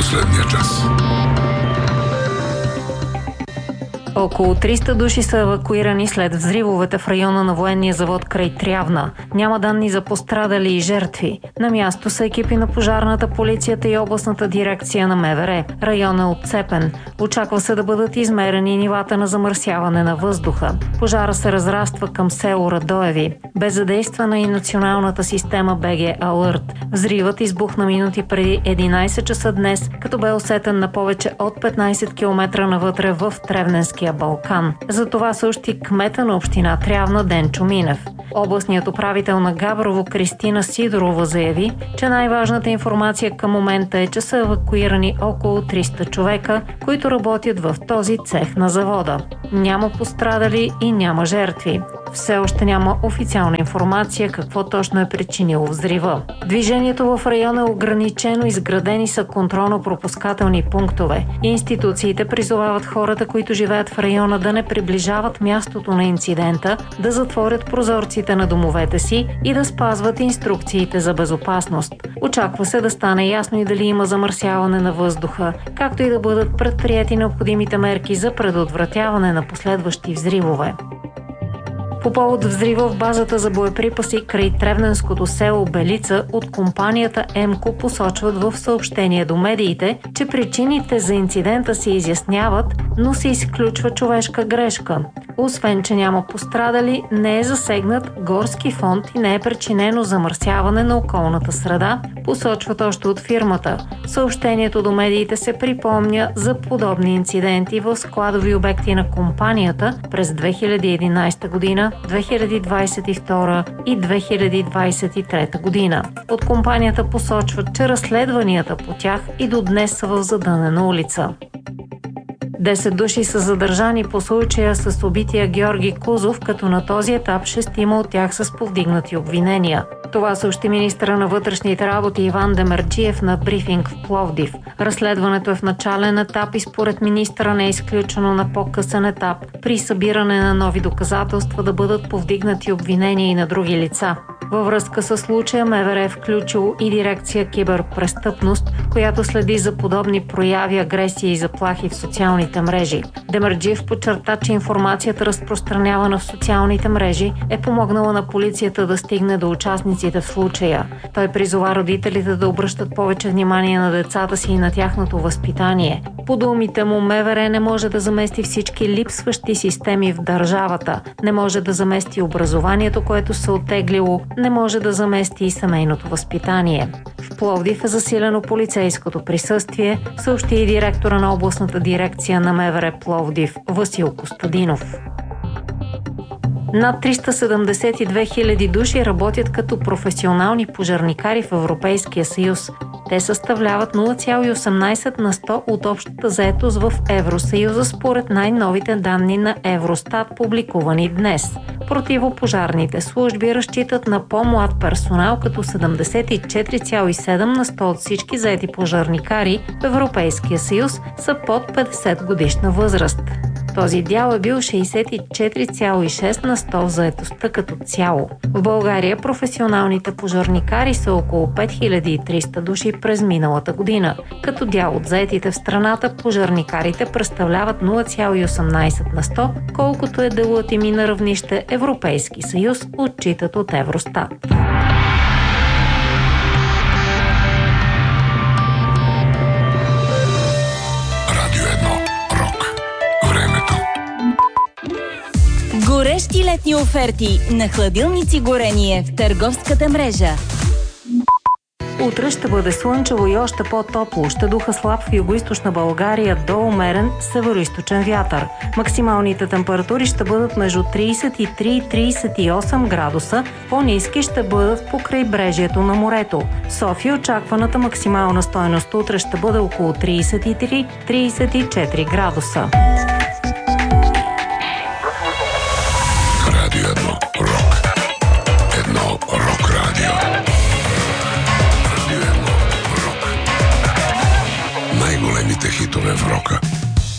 последния час. Около 300 души са евакуирани след взривовете в района на военния завод край Трявна. Няма данни за пострадали и жертви. На място са екипи на пожарната, полицията и областната дирекция на МВР. Районът е отцепен. Очаква се да бъдат измерени нивата на замърсяване на въздуха. Пожара се разраства към село Радоеви. Бездействана и националната система БГ Алърт. Взривът избухна минути преди 11 часа днес, като бе усетен на повече от 15 км навътре в Тревненския Балкан. За това съобщи кмета на община Трявна Денчо Минев. Областният управител на Габрово Кристина Сидорова заяви, че най-важната информация към момента е, че са евакуирани около 300 човека, които работят в този цех на завода. Няма пострадали и няма жертви. Все още няма официална информация какво точно е причинило взрива. Движението в района е ограничено, изградени са контролно-пропускателни пунктове. Институциите призовават хората, които живеят в района, да не приближават мястото на инцидента, да затворят прозорците на домовете си и да спазват инструкциите за безопасност. Очаква се да стане ясно и дали има замърсяване на въздуха, както и да бъдат предприети необходимите мерки за предотвратяване на последващи взривове. По повод взрива в базата за боеприпаси край Тревненското село Белица от компанията ЕМКО посочват в съобщение до медиите, че причините за инцидента се изясняват, но се изключва човешка грешка. Освен, че няма пострадали, не е засегнат горски фонд и не е причинено замърсяване на околната среда, посочват още от фирмата. Съобщението до медиите се припомня за подобни инциденти в складови обекти на компанията през 2011 година, 2022 и 2023 година. От компанията посочват, че разследванията по тях и до днес са в задънена улица. 10 души са задържани по случая с убития Георги Кузов, като на този етап 6 от тях са с повдигнати обвинения. Това съобщи министъра на вътрешните работи Иван Демерджиев на брифинг в Пловдив. Разследването е в начален етап и според министъра не е изключено на по-късен етап при събиране на нови доказателства да бъдат повдигнати обвинения и на други лица. Във връзка с случая МВР е включило и дирекция киберпрестъпност, която следи за подобни прояви, агресии и заплахи в социалните мрежи. Демерджиев подчерта, че информацията, разпространявана в социалните мрежи, е помогнала на полицията да стигне до участниците в случая. Той призова родителите да обръщат повече внимание на децата си и на тяхното възпитание. По думите му, МВР не може да замести всички липсващи системи в държавата, не може да замести образованието, което се оттеглило, не може да замести и семейното възпитание. В Пловдив е засилено полицейското присъствие, съобщи и директора на областната дирекция на МВР Пловдив Васил Костадинов. Над 372 000 души работят като професионални пожарникари в Европейския съюз. Те съставляват 0,18 на 100 от общата заетост в Евросъюза според най-новите данни на Евростат, публикувани днес. Противопожарните служби разчитат на по-млад персонал, като 74,7 на 100 от всички заети пожарникари в Европейския съюз са под 50 годишна възраст. Този дял е бил 64,6 на 100 в заетостта като цяло. В България професионалните пожарникари са около 5300 души през миналата година. Като дял от заетите в страната, пожарникарите представляват 0,18 на 100, колкото е делът им и на равнище Европейски съюз, отчитат от Евростат. Горещи летни оферти на хладилници Горение в търговската мрежа. Утре ще бъде слънчево и още по-топло. Ще духа слаб в югоизточна България до умерен североизточен вятър. Максималните температури ще бъдат между 33 и 38 градуса. По-ниски ще бъдат по крайбрежието на морето. В София очакваната максимална стойност утре ще бъде около 33-34 градуса.